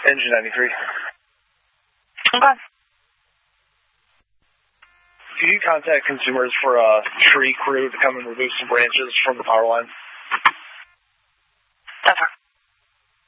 Engine 93. Okay. Can you contact consumers for a tree crew to come and remove some branches from the power line? That's right.